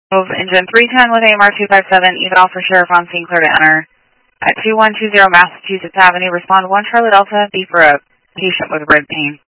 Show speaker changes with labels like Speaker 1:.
Speaker 1: Move engine 310 with AMR 257, eval for sheriff on scene, clear to enter. At 2120 Massachusetts Avenue, respond 1 Charlie Delta, B for a patient with rib pain.